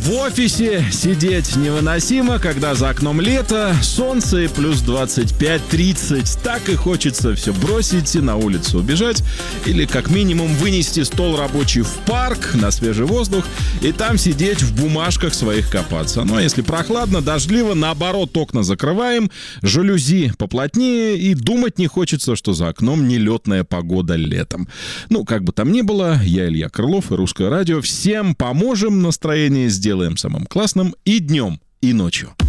В офисе сидеть невыносимо, когда за окном лето, солнце и плюс 25-30. Так и хочется все бросить и на улицу убежать. Или как минимум вынести стол рабочий в парк, на свежий воздух, и там сидеть в бумажках своих копаться. Но если прохладно, дождливо, наоборот, окна закрываем, жалюзи поплотнее, и думать не хочется, что за окном нелетная погода летом. Ну, как бы там ни было, я Илья Крылов и Русское радио. Всем поможем, настроение сделаем самым классным и днем, и ночью.